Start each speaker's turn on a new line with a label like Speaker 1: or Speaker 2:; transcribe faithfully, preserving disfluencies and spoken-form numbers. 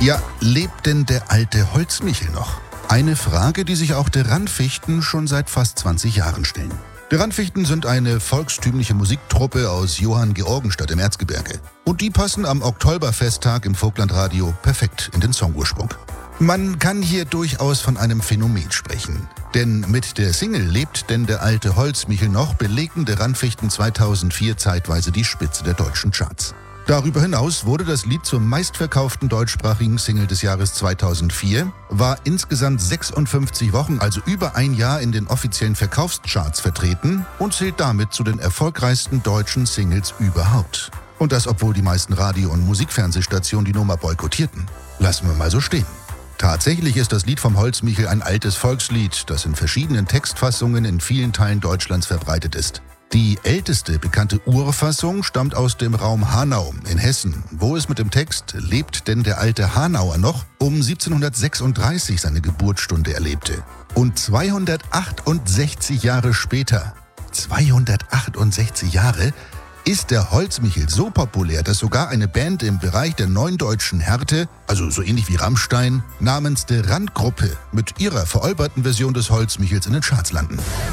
Speaker 1: Ja, lebt denn der alte Holzmichel noch? Eine Frage, die sich auch der Randfichten schon seit fast zwanzig Jahren stellen. Die Randfichten sind eine volkstümliche Musiktruppe aus Johanngeorgenstadt im Erzgebirge. Und die passen am Oktoberfesttag im Vogtlandradio perfekt in den Songursprung. Man kann hier durchaus von einem Phänomen sprechen. Denn mit der Single Lebt denn der alte Holzmichel noch belegten die Randfichten zweitausendvier zeitweise die Spitze der deutschen Charts. Darüber hinaus wurde das Lied zur meistverkauften deutschsprachigen Single des Jahres zweitausendvier, war insgesamt sechsundfünfzig Wochen, also über ein Jahr in den offiziellen Verkaufscharts vertreten und zählt damit zu den erfolgreichsten deutschen Singles überhaupt. Und das, obwohl die meisten Radio- und Musikfernsehstationen die Nummer boykottierten. Lassen wir mal so stehen. Tatsächlich ist das Lied vom Holzmichel ein altes Volkslied, das in verschiedenen Textfassungen in vielen Teilen Deutschlands verbreitet ist. Die älteste bekannte Urfassung stammt aus dem Raum Hanau in Hessen, wo es mit dem Text »Lebt denn der alte Hanauer noch?« um siebzehnhundertsechsunddreißig seine Geburtsstunde erlebte. Und zweihundertachtundsechzig Jahre später, zweihundertachtundsechzig Jahre, ist der Holzmichel so populär, dass sogar eine Band im Bereich der neuen deutschen Härte, also so ähnlich wie Rammstein, namens der Randgruppe mit ihrer verolberten Version des Holzmichels in den Charts landen.